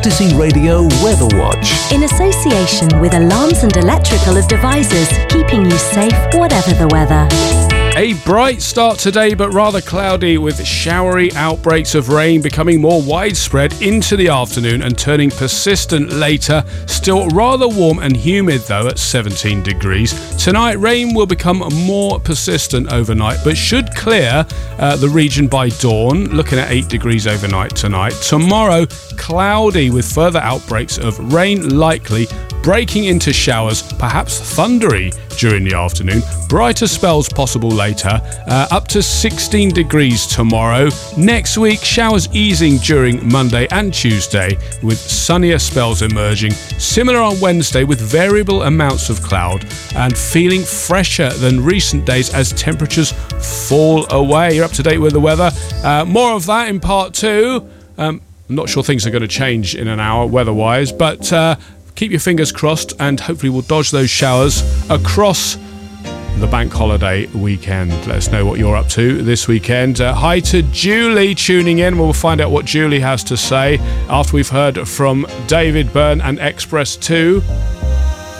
Active Radio Weather Watch. In association with Alarms and Electrical Devices, keeping you safe whatever the weather. A bright start today, but rather cloudy, with showery outbreaks of rain becoming more widespread into the afternoon and turning persistent later. Still rather warm and humid though at 17 degrees. Tonight rain will become more persistent overnight, but should clear the region by dawn, looking at 8 degrees overnight tonight. Tomorrow cloudy with further outbreaks of rain likely, breaking into showers, perhaps thundery during the afternoon. Brighter spells possible later, up to 16 degrees tomorrow. Next week, showers easing during Monday and Tuesday, with sunnier spells emerging. Similar on Wednesday, with variable amounts of cloud, and feeling fresher than recent days as temperatures fall away. You're up to date with the weather. More of that in part 2. I'm not sure things are going to change in an hour weather-wise, but keep your fingers crossed, and hopefully we'll dodge those showers across the bank holiday weekend. Let us know what you're up to this weekend. Hi to Julie tuning in. We'll find out what Julie has to say after we've heard from David Byrne and Express 2.